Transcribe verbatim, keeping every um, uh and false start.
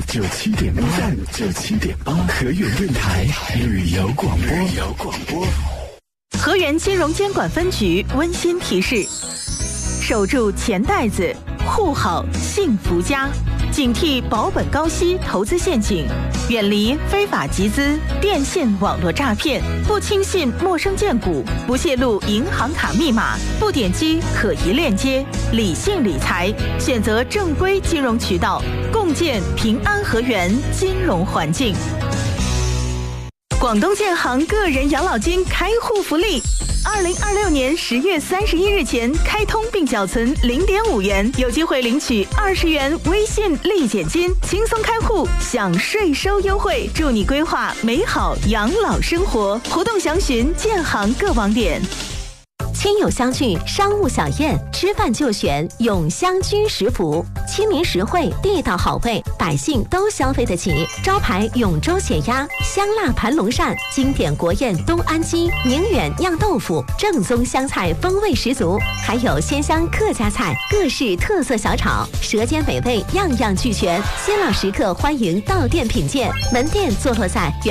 九七点八 F M 九七点八河源电台旅游广播。旅游广播。 河源金融监管分局温馨提示：守住钱袋子，护好幸福家。警惕保本高息投资陷阱，远离非法集资、电信网络诈骗，不轻信陌生荐股，不泄露银行卡密码，不点击可疑链接，理性理财，选择正规金融渠道，共建平安河源金融环境。广东建行个人养老金开户福利。二零二六年十月三十一日前开通并缴存零点五元，有机会领取二十元微信立减金，轻松开户享税收优惠，助你规划美好养老生活。活动详询建行各网点。亲友相聚，商务小宴，吃饭就选永香居食府，亲民实惠，地道好味，百姓都消费得起。招牌永州血鸭、香辣盘龙鳝，经典国宴东安鸡、宁远酿豆腐，正宗湘菜风味十足，还有鲜香客家菜，各式特色小炒，舌尖美味，样样俱全。新老食客欢迎到店品鉴，门店坐落在